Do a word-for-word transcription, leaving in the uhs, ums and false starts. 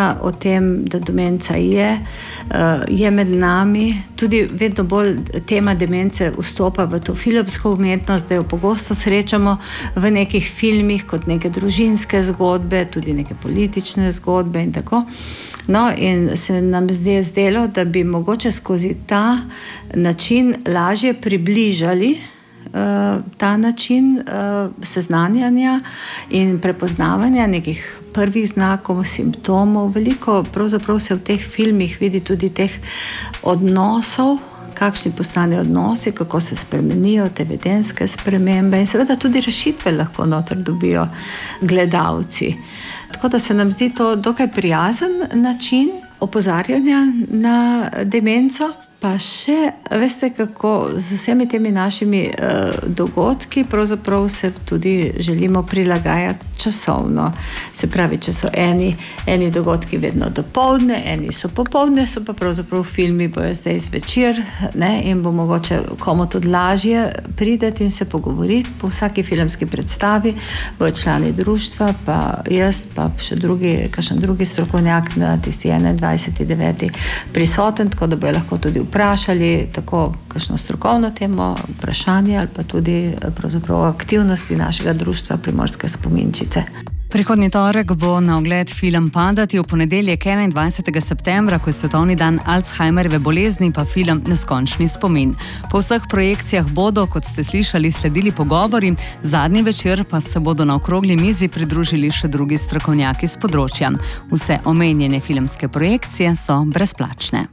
pričanja o tem, da demenca je, je med nami. Tudi vedno bolj tema demence vstopa v to filmsko umetnost, da jo pogosto srečamo v nekih filmih kot neke družinske zgodbe, tudi neke politične zgodbe in tako. No, in se nam zdaj zdelo, da bi mogoče skozi ta način lažje približali ta način uh, seznanjanja in prepoznavanja nekih prvih znakov, simptomov. Veliko pravzaprav se v teh filmih vidi tudi teh odnosov, kakšni postanejo odnosi, kako se spremenijo te vedenjske spremembe in seveda tudi rešitve lahko noter dobijo gledalci. Tako da se nam zdi to dokaj prijazen način opozarjanja na demenco. Pa še, veste kako, z vsemi temi našimi uh, dogodki pravzaprav se tudi želimo prilagajati časovno. Se pravi, če so eni, eni dogodki vedno dopoldne, eni so popoldne, so pa pravzaprav filmi bojo zdaj zvečer, ne, in bo mogoče komu tudi lažje prideti in se pogovoriti po vsaki filmski predstavi, bojo člani društva, pa jaz, pa še drugi, kakšen drugi strokovnjak na tisti enaindvajseti deveti prisoten, tako da bojo lahko tudi vprašali tako kakšno strokovno temo, vprašanje ali pa tudi pravzaprav aktivnosti našega društva Primorske spominčice. Prihodnji torek bo na ogled film Padati, v ponedeljek enaindvajsetega septembra, ko je svetovni dan Alzheimerjeve bolezni, pa film Neskončni spomin. Po vseh projekcijah bodo, kot ste slišali, sledili pogovori, zadnji večer pa se bodo na okrogli mizi pridružili še drugi strokovnjaki s področja. Vse omenjene filmske projekcije so brezplačne.